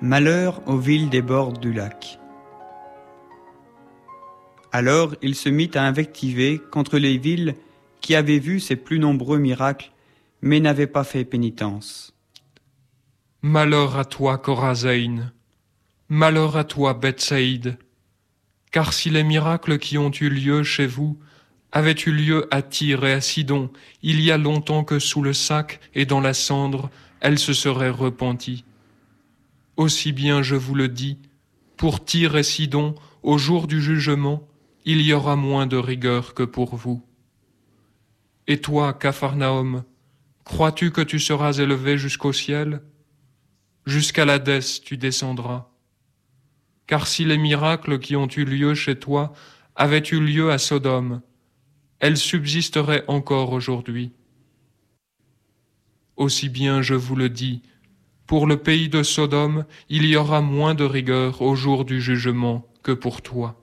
Malheur aux villes des bords du lac. Alors il se mit à invectiver contre les villes qui avaient vu ses plus nombreux miracles, mais n'avaient pas fait pénitence. Malheur à toi, Chorazin. Malheur à toi, Bethsaïde. Car si les miracles qui ont eu lieu chez vous avaient eu lieu à Tyr et à Sidon, il y a longtemps que sous le sac et dans la cendre, elles se seraient repenties. Aussi bien, je vous le dis, pour Tyr et Sidon, au jour du jugement, il y aura moins de rigueur que pour vous. Et toi, Capharnaüm, crois-tu que tu seras élevé jusqu'au ciel? Jusqu'à l'Hadès tu descendras. Car si les miracles qui ont eu lieu chez toi avaient eu lieu à Sodome, elles subsisteraient encore aujourd'hui. Aussi bien, je vous le dis, pour le pays de Sodome, il y aura moins de rigueur au jour du jugement que pour toi.